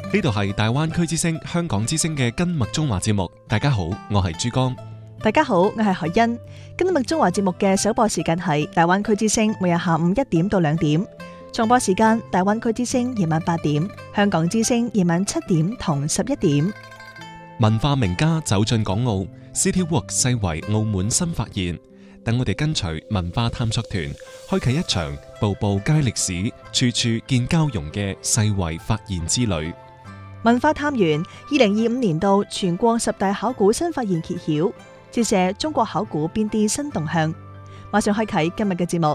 呢度係大灣區之聲香港之聲嘅根脈中華節目。大家好，我係珠江。 大家好，我係海欣。根脈中華節目嘅首播時間係大灣區之聲每日下午1點到2點，重播時間大灣區之聲夜晚8點，香港之聲夜晚7點同11點。 文化名家走進港澳 City Walk 細圍澳門新發現，等我哋跟隨文化探索團開啟一場步步皆歷史、處處見交融嘅世圍發現之旅。 文化探源2025年度全國10大考古新發現揭曉，折射中國考古邊啲新動向。馬上開啟今日嘅節目。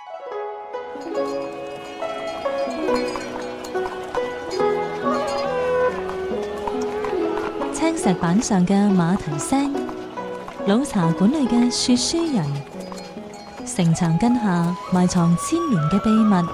青石板上嘅馬蹄聲，老茶館裏嘅說書人，城牆根下埋藏千年嘅秘密。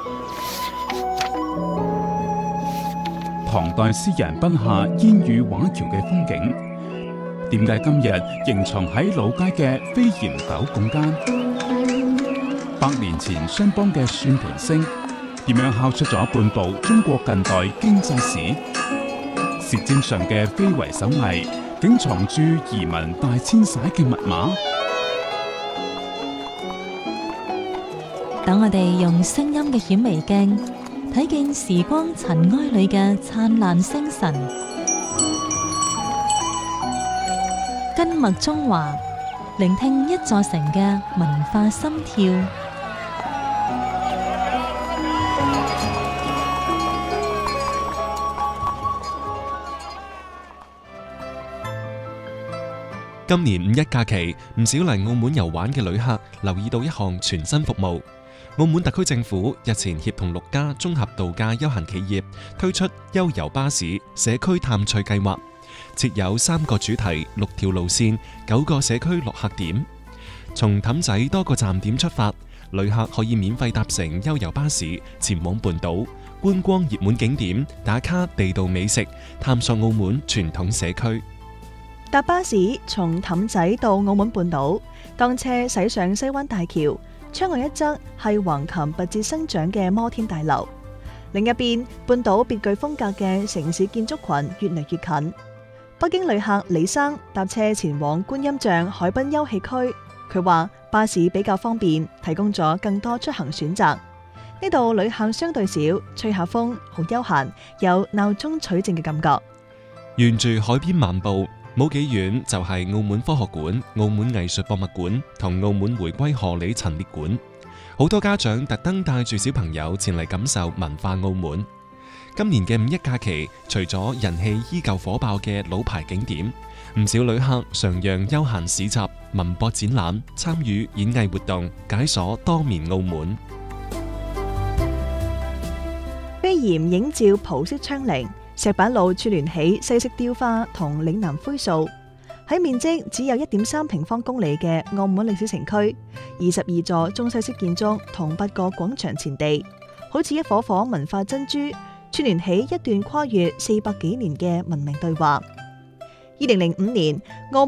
唐代詩人筆下煙雨畫橋嘅風景，點解今日仍藏喺老街嘅飛檐斗拱間？100年前商幫嘅算盤聲，點樣敲出咗半部中國近代經濟史？舌尖上嘅非遺手藝，竟藏住移民大遷徙嘅密碼？ 等我哋用聲音嘅顯微鏡睇見時光塵埃裏嘅燦爛星辰。根脈中華，聆聽一座城嘅文化心跳。 今年5·1假期，唔少嚟澳門遊玩嘅旅客留意到一項全新服務。澳門特區政府日前協同6家綜合度假休閒企業推出悠遊巴士社區探趣計劃，設有3個主題、6條路線、9個社區落客點。從氹仔多個站點出發，旅客可以免費搭乘悠遊巴士前往半島，觀光熱門景點，打卡地道美食，探索澳門傳統社區。 搭巴士從氹仔到澳門半島，當車駛上西灣大橋，窗外一側係橫琴拔節生長嘅摩天大樓，另一邊半島別具風格嘅城市建築群越嚟越近。北京旅客李生搭車前往觀音像海濱休憩區，佢話巴士比較方便，提供咗更多出行選擇。呢度旅客相對少，吹下風好悠閒，有鬧中取靜嘅感覺。 沿住海邊漫步，冇幾遠就係澳門科學館、澳門藝術博物館同澳門回歸賀禮陳列館。好多家長特登帶住小朋友前嚟感受文化澳門。今年嘅5·1假期，除咗人氣依舊火爆嘅老牌景點，唔少旅客徜徉休閒市集、文博展覽、參與演藝活動，解鎖多面澳門。 飛檐映照葡式窗棂，石板路串聯起西式雕花同嶺南灰塑。喺面積只有1.3平方公里嘅澳門歷史城區，22座中西式建築同8個廣場前地，好似一顆顆文化珍珠，串聯起一段跨越400幾年嘅文明對話。2005年，澳